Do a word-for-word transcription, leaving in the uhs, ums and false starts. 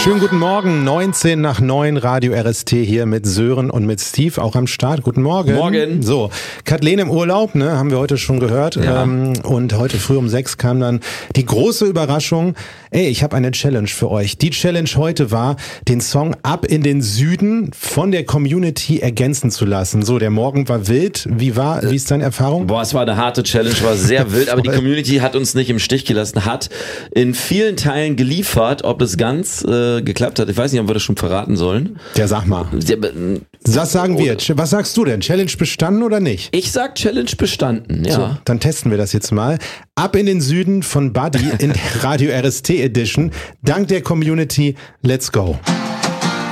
Schönen guten Morgen, neunzehn nach neun, Radio R S T hier mit Sören und mit Steve auch am Start. Guten Morgen. Morgen. So, Kathleen im Urlaub, ne, haben wir heute schon gehört. Ja. Ähm, und heute früh um sechs kam dann die große Überraschung. Ey, ich habe eine Challenge für euch. Die Challenge heute war, den Song Ab in den Süden von der Community ergänzen zu lassen. So, der Morgen war wild. Wie war, wie ist deine Erfahrung? Boah, es war eine harte Challenge, war sehr wild, aber die Community hat uns nicht im Stich gelassen, hat in vielen Teilen geliefert. Ob es ganz äh, geklappt hat, ich weiß nicht, ob wir das schon verraten sollen. Ja, sag mal. Was sagen wir? Was sagst du denn? Challenge bestanden oder nicht? Ich sag Challenge bestanden, ja. So, dann testen wir das jetzt mal. Ab in den Süden von Buddy in der Radio R S T Edition. Dank der Community. Let's go.